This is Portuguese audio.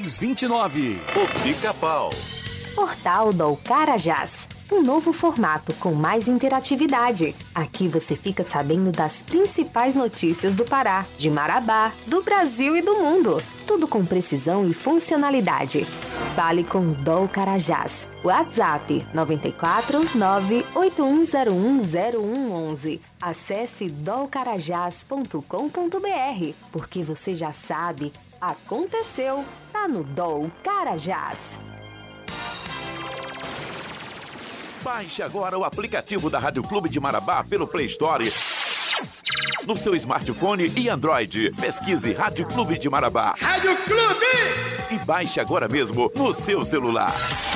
3229. O Pica-Pau. Portal do Carajás. Um novo formato com mais interatividade. Aqui você fica sabendo das principais notícias do Pará, de Marabá, do Brasil e do mundo. Tudo com precisão e funcionalidade. Fale com o DOL Carajás. WhatsApp 94 98101 0111. Acesse dolcarajás.com.br. Porque você já sabe, aconteceu, tá no DOL Carajás. Baixe agora o aplicativo da Rádio Clube de Marabá pelo Play Store, no seu smartphone e Android. Pesquise Rádio Clube de Marabá. Rádio Clube! E baixe agora mesmo no seu celular.